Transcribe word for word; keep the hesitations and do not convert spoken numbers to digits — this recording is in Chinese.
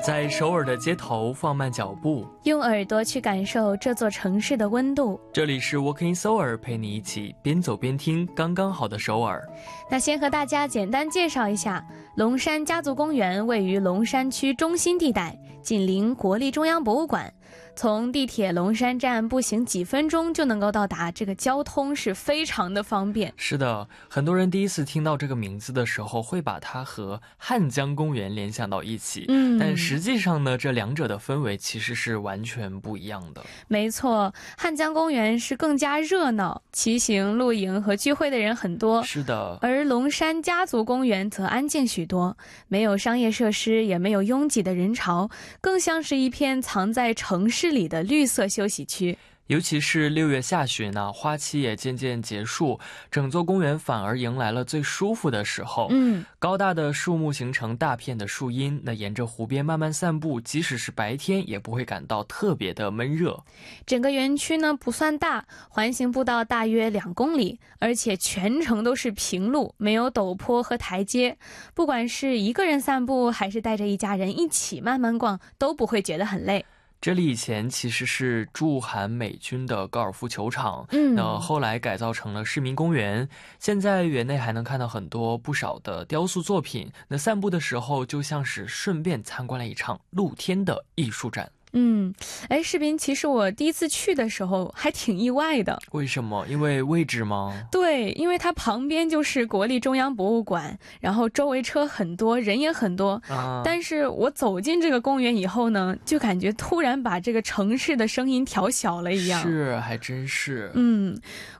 在首尔的街头放慢脚步， 用耳朵去感受这座城市的温度。 这里是 Walking Seoul， 陪你一起边走边听刚刚好的首尔。 那先和大家简单介绍一下，龙山家族公园位于龙山区中心地带，紧邻国立中央博物馆，从地铁龙山站步行几分钟就能够到达，这个交通是非常的方便。 是的，很多人第一次听到这个名字的时候会把它和汉江公园联想到一起，嗯，但实际上呢，这两者的氛围其实是完全不一样的。 没错，汉江公园是更加热闹，骑行、露营和聚会的人很多。 是的， 而龙山家族公园则安静许多，没有商业设施，也没有拥挤的人潮，更像是一片藏在城市里的绿色休息区。 尤其是六月下旬呢，花期也渐渐结束，整座公园反而迎来了最舒服的时候。嗯，高大的树木形成大片的树荫，那沿着湖边慢慢散步，即使是白天也不会感到特别的闷热。 整个园区呢不算大，环形步道大约两公里，而且全程都是平路，没有陡坡和台阶。不管是一个人散步，还是带着一家人一起慢慢逛，都不会觉得很累。 这里以前其实是驻韩美军的高尔夫球场，嗯，那后来改造成了市民公园。现在园内还能看到很多不少的雕塑作品，那散步的时候就像是顺便参观了一场露天的艺术展。 嗯，哎，视频其实我第一次去的时候还挺意外的。 为什么？因为位置吗？ 对，因为它旁边就是国立中央博物馆，然后周围车很多，人也很多、啊、但是我走进这个公园以后呢，就感觉突然把这个城市的声音调小了一样。 是，还真是。 嗯，